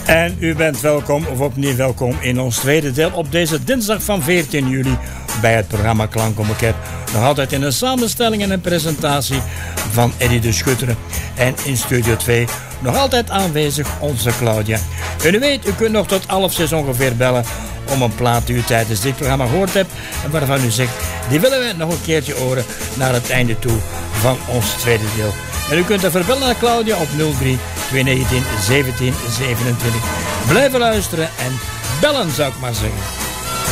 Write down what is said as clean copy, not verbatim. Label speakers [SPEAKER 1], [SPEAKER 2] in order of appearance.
[SPEAKER 1] En u bent welkom of opnieuw welkom in ons tweede deel op deze dinsdag van 14 juli bij het programma Klank Onbekend. Nog altijd in een samenstelling en een presentatie van Eddie de Schutter. En in Studio 2 nog altijd aanwezig onze Claudia. En u weet, u kunt nog tot 11:30 ongeveer bellen om een plaat die u tijdens dit programma gehoord hebt en waarvan u zegt, die willen we nog een keertje horen naar het einde toe van ons tweede deel. En u kunt er verbellen naar Claudia op 03 219 17 27. Blijven luisteren en bellen, zou ik maar zeggen.